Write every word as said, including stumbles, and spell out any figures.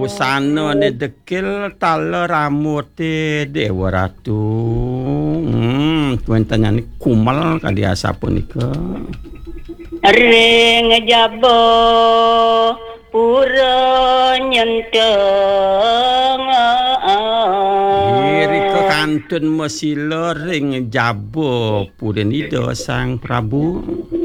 Busana ne dekil tala ramute Dewa Ratu. Hmm, kuwi ni kumal kali asapunika. Ring jabo pura nyenteng. Rika kantun mesila ring jabo purenido Sang Prabu.